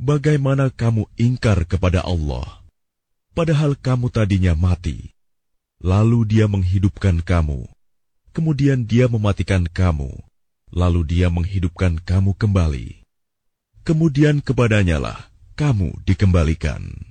Bagaimana kamu ingkar kepada Allah, padahal kamu tadinya mati, lalu Dia menghidupkan kamu, kemudian Dia mematikan kamu, lalu Dia menghidupkan kamu kembali. Kemudian kepadanya lah kamu dikembalikan.